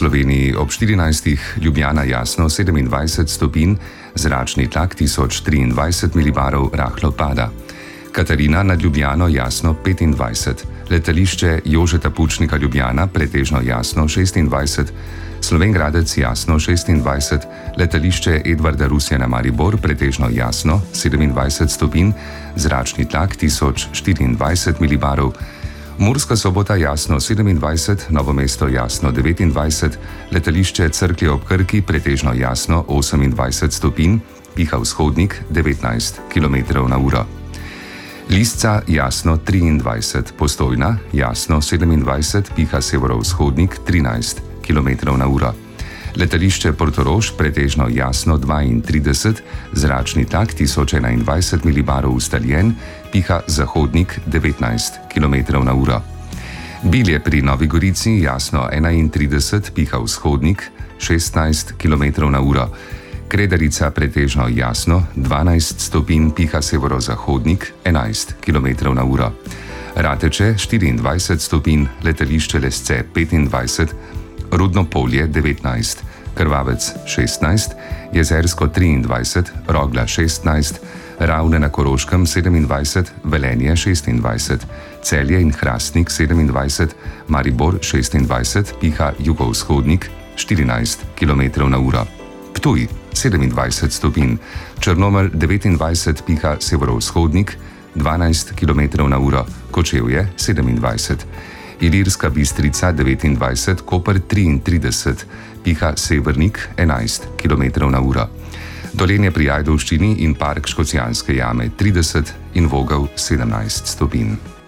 Sloveniji ob 14. Ljubljana jasno 27 stopinj, zračni tlak 1023 milibarov rahlo pada. Katarina nad Ljubljano jasno 25, letališče Jožeta Pučnika Ljubljana pretežno jasno 26, Slovenj Gradec jasno 26, letališče Edvarda Rusjana Maribor pretežno jasno 27 stopinj, zračni tlak 1024 milibarov, Murska Sobota jasno 27, Novo mesto jasno 29, letališče Cerklje ob Krki pretežno jasno 28 stopinj, piha vzhodnik 19 km/h. Lisca jasno 23, Postojna jasno 27, piha severovzhodnik 13 km/h. Letališče Portorož pretežno jasno 32, zračni tlak 1021 milibarov ustaljen, piha zahodnik 19 km/h. Bilje pri Novi Gorici jasno 31, piha vzhodnik 16 km/h. Kredarica pretežno jasno 12 stopinj, piha severozahodnik 11 km/h. Rateče 24 stopinj, letališče Lesce 25, Rudno Polje 19, Krvavec 16, Jezersko 23, Rogla 16, Ravne na Koroškem 27, Velenje 26, Celje in Hrastnik 27, Maribor 26, piha jugovzhodnik 14 km/h. Ptuj 27 stopinj, Črnomelj 29, piha severovzhodnik 12 km/h, Kočevje 27, Ilirska Bistrica 29, Koper 33, piha severnik 11 km/h. Dolenje pri Ajdovščini in park Škocjanske jame 30 in Vogel 17 stopinj.